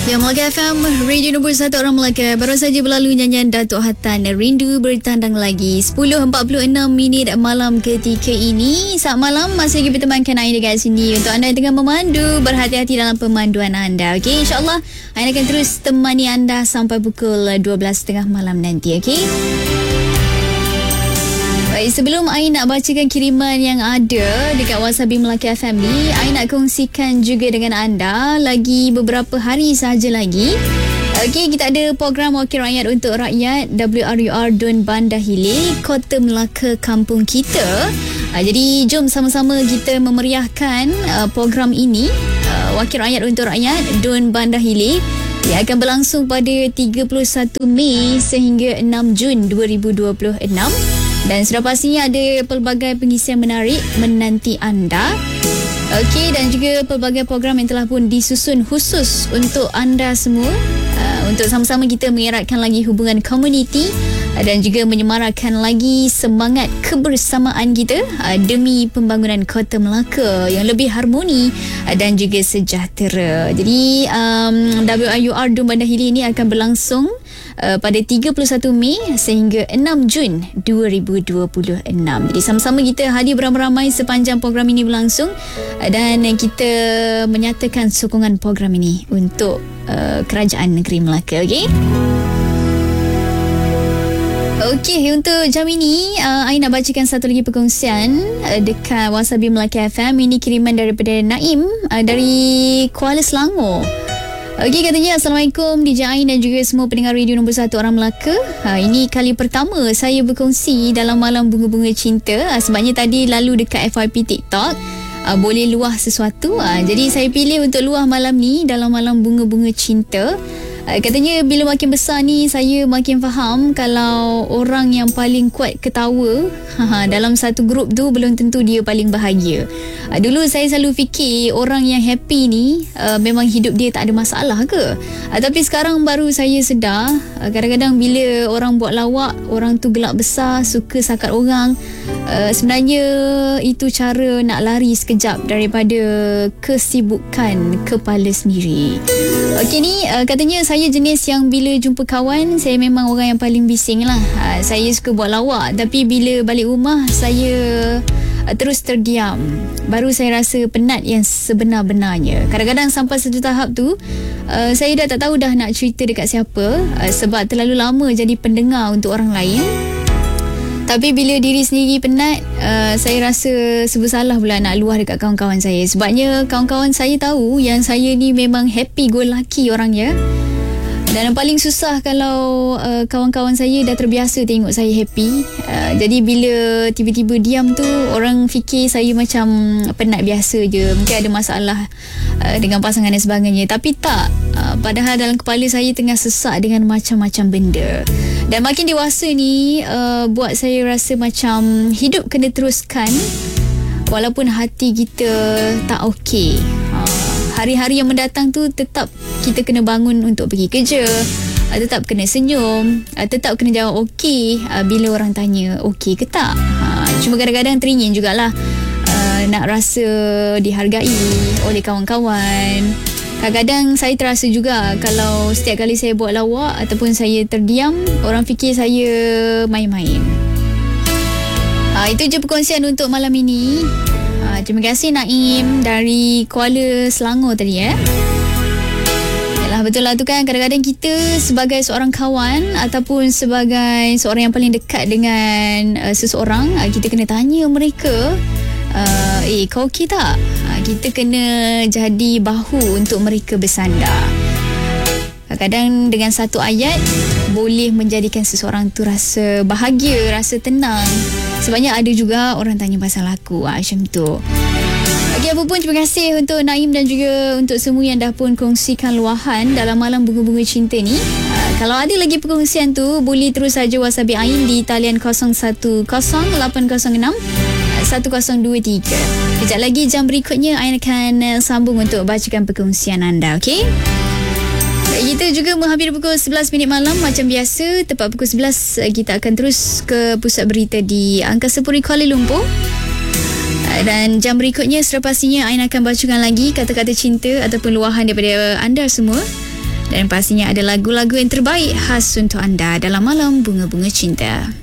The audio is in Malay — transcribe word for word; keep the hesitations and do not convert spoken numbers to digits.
Ya, Melaka F M, Radio Nombor satu Orang Melaka. Baru saja berlalu nyanyian Datuk Hatan, Rindu Bertandang Lagi. sepuluh empat puluh enam minit malam ketika ini. Saat malam masih lagi bertemankan Ain dekat sini. Untuk anda yang tengah memandu, berhati-hati dalam pemanduan anda. Okey, insyaAllah Ain akan terus temani anda sampai pukul dua belas tiga puluh malam nanti. Okey. Baik, sebelum Ain nak bacakan kiriman yang ada dekat Wasabi Melaka F M ni, Ain nak kongsikan juga dengan anda lagi beberapa hari sahaja lagi. Okey, kita ada program Wakil Rakyat untuk Rakyat W R U R Dun Bandar Hilir, Kota Melaka Kampung Kita. Uh, jadi jom sama-sama kita memeriahkan uh, program ini, uh, Wakil Rakyat untuk Rakyat Dun Bandar Hilir, yang akan berlangsung pada tiga puluh satu Mei sehingga enam Jun dua ribu dua puluh enam. Dan sudah pastinya ada pelbagai pengisian menarik menanti anda. Okey, dan juga pelbagai program yang telah pun disusun khusus untuk anda semua, uh, untuk sama-sama kita mengeratkan lagi hubungan komuniti uh, dan juga menyemarakkan lagi semangat kebersamaan kita uh, demi pembangunan Kota Melaka yang lebih harmoni uh, dan juga sejahtera. Jadi um, W R U R Dun Bandar Hilir ini akan berlangsung Uh, pada tiga puluh satu Mei sehingga enam Jun dua ribu dua puluh enam. Jadi sama-sama kita hadir beramai-ramai sepanjang program ini berlangsung, uh, dan kita menyatakan sokongan program ini untuk uh, Kerajaan Negeri Melaka. Okey. Okey, untuk jam ini uh, Ain nak bacakan satu lagi perkongsian uh, dekat Wasabi Melaka F M. Ini kiriman daripada Naim uh, dari Kuala Selangor. Okey, katanya, Assalamualaikum D J Ain dan juga semua pendengar Radio Nombor satu Orang Melaka. Ha, ini kali pertama saya berkongsi dalam Malam Bunga-Bunga Cinta. Ha, sebabnya tadi lalu dekat F Y P TikTok, ha, boleh luah sesuatu. Ha, jadi saya pilih untuk luah malam ni dalam Malam Bunga-Bunga Cinta. Ha, katanya bila makin besar ni saya makin faham kalau orang yang paling kuat ketawa ha, dalam satu grup tu belum tentu dia paling bahagia. Ha, dulu saya selalu fikir orang yang happy ni uh, memang hidup dia tak ada masalah ke? Ha, tapi sekarang baru saya sedar, uh, kadang-kadang bila orang buat lawak, orang tu gelak besar, suka sakat orang, uh, sebenarnya itu cara nak lari sekejap daripada kesibukan kepala sendiri. Okey, ni uh, katanya saya jenis yang bila jumpa kawan, saya memang orang yang paling bising lah. Ha, saya suka buat lawak, tapi bila balik rumah saya uh, terus terdiam. Baru saya rasa penat yang sebenar-benarnya. Kadang-kadang sampai satu tahap tu, uh, saya dah tak tahu dah nak cerita dekat siapa, uh, sebab terlalu lama jadi pendengar untuk orang lain. Tapi bila diri sendiri penat, uh, saya rasa serba salah pula nak luah dekat kawan-kawan saya. Sebabnya kawan-kawan saya tahu yang saya ni memang happy go lucky orangnya. Dan yang paling susah kalau uh, kawan-kawan saya dah terbiasa tengok saya happy. Uh, jadi bila tiba-tiba diam tu, orang fikir saya macam penat biasa je. Mungkin ada masalah uh, dengan pasangan dan sebagainya. Tapi tak. Uh, padahal dalam kepala saya tengah sesak dengan macam-macam benda. Dan makin dewasa ni, uh, buat saya rasa macam hidup kena teruskan walaupun hati kita tak okey. Uh, hari-hari yang mendatang tu tetap kita kena bangun untuk pergi kerja, uh, tetap kena senyum, uh, tetap kena jawab okey uh, bila orang tanya okey ke tak. Uh, cuma kadang-kadang teringin jugalah uh, nak rasa dihargai oleh kawan-kawan. Kadang-kadang saya terasa juga kalau setiap kali saya buat lawak ataupun saya terdiam, orang fikir saya main-main. Uh, itu je perkongsian untuk malam ini. Uh, terima kasih Naim dari Kuala Selangor tadi. Eh. Yalah, betul lah tu kan. Kadang-kadang kita sebagai seorang kawan ataupun sebagai seorang yang paling dekat dengan uh, seseorang, uh, kita kena tanya mereka, Uh, eh kau okey tak? Uh, kita kena jadi bahu untuk mereka bersandar. Kadang-kadang dengan satu ayat boleh menjadikan seseorang tu rasa bahagia, rasa tenang. Sebabnya ada juga orang tanya pasal aku, uh, macam tu. Okey, apa pun terima kasih untuk Naim dan juga untuk semua yang dah pun kongsikan luahan dalam Malam Bunga-Bunga Cinta ni. Uh, kalau ada lagi perkongsian tu, boleh terus saja Wasabi Ain di talian kosong satu kosong lapan kosong enam satu kosong dua tiga. Kejap lagi jam berikutnya Ain akan uh, sambung untuk bacakan perkongsian anda. Okey? Kita juga menghampiri pukul sebelas minit malam macam biasa. Tepat pukul sebelas kita akan terus ke pusat berita di Angkasa Puri Kuala Lumpur. Dan jam berikutnya sudah pastinya Ain akan bacakan lagi kata-kata cinta ataupun luahan daripada anda semua. Dan pastinya ada lagu-lagu yang terbaik khas untuk anda dalam Malam Bunga-Bunga Cinta.